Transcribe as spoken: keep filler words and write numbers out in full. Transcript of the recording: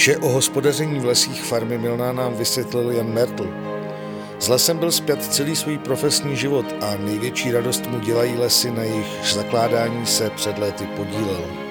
Vše o hospodaření v lesích farmy Milná nám vysvětlil Jan Mertl. S lesem byl spjat celý svůj profesní život a největší radost mu dělají lesy, na jejich zakládání se před léty podílel.